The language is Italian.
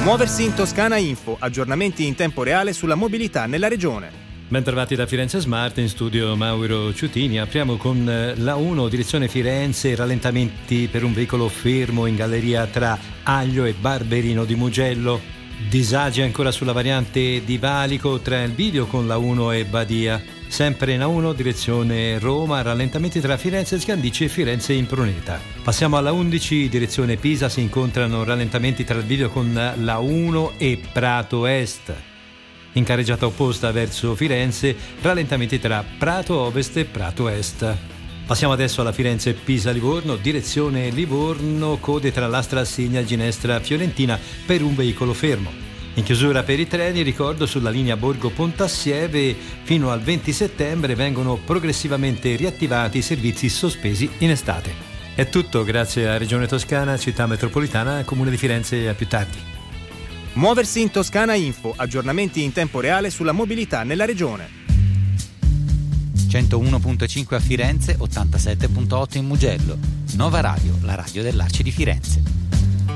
Muoversi in Toscana Info, aggiornamenti in tempo reale sulla mobilità nella regione. Bentrovati da Firenze Smart, in studio Mauro Ciutini. Apriamo con la 1, direzione Firenze, rallentamenti per un veicolo fermo in galleria tra Aglio e Barberino di Mugello. Disagi ancora sulla variante di Valico tra il bivio con la 1 e Badia. Sempre in A1, direzione Roma, rallentamenti tra Firenze Scandicci e Firenze Impruneta. Passiamo alla 11, direzione Pisa, si incontrano rallentamenti tra il bivio con la 1 e Prato Est. In carreggiata opposta verso Firenze, rallentamenti tra Prato Ovest e Prato Est. Passiamo adesso alla Firenze-Pisa-Livorno, direzione Livorno, code tra l'Astra Assigna e Ginestra Fiorentina per un veicolo fermo. In chiusura per i treni, ricordo, sulla linea Borgo-Pontassieve fino al 20 settembre vengono progressivamente riattivati i servizi sospesi in estate. È tutto, grazie a Regione Toscana, Città Metropolitana, Comune di Firenze. A più tardi. Muoversi in Toscana Info, aggiornamenti in tempo reale sulla mobilità nella regione. 101.5 a Firenze, 87.8 in Mugello. Nova Radio, la radio dell'Arci di Firenze.